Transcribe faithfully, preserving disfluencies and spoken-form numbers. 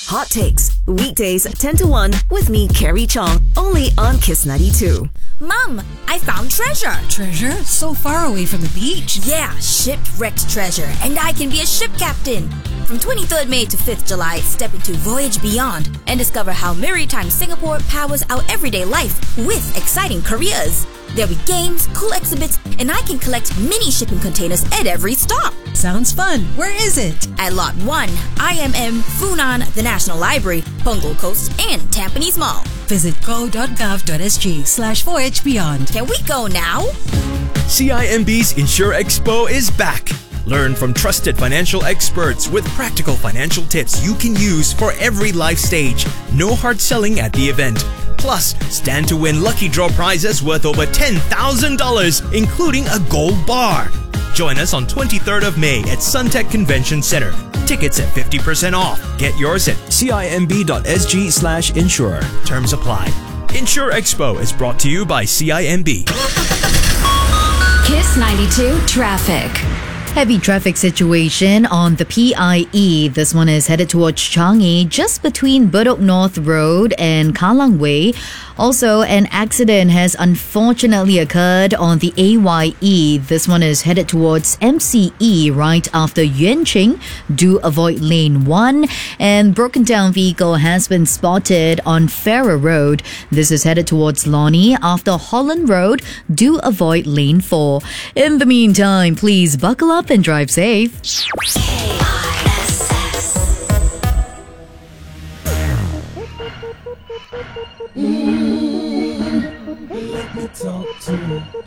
Hot Takes, weekdays ten to one with me, Carrie Chong, only on Kiss ninety-two. Mom, I found treasure. Treasure? So far away from the beach. Yeah, shipwrecked treasure, and I can be a ship captain. From twenty-third May to fifth July, step into Voyage Beyond and discover how Maritime Singapore powers our everyday life with exciting careers. There'll be games, cool exhibits, and I can collect mini shipping containers at every stop. Sounds fun. Where is it? At Lot one, I M M, Funan, the National Library, Punggol Coast, and Tampines Mall. Visit go.gov.sg slash voyage beyond. Can we go now? C I M B's Insure Expo is back. Learn from trusted financial experts with practical financial tips you can use for every life stage. No hard selling at the event. Plus, stand to win lucky draw prizes worth over ten thousand dollars, including a gold bar. Join us on twenty-third of May at Suntec Convention Center. Tickets at fifty percent off. Get yours at cimb.sg slash insure. Terms apply. Insure Expo is brought to you by C I M B. Kiss ninety-two Traffic. Heavy traffic situation on the P I E. This one is headed towards Changi, just between Bedok North Road and Kallang Way. Also, an accident has unfortunately occurred on the A Y E. This one is headed towards M C E right after Yuan Ching. Do avoid lane one. And broken down vehicle has been spotted on Farrer Road. This is headed towards Lornie after Holland Road. Do avoid lane four. In the meantime, please buckle up and drive safe. Let me talk to you.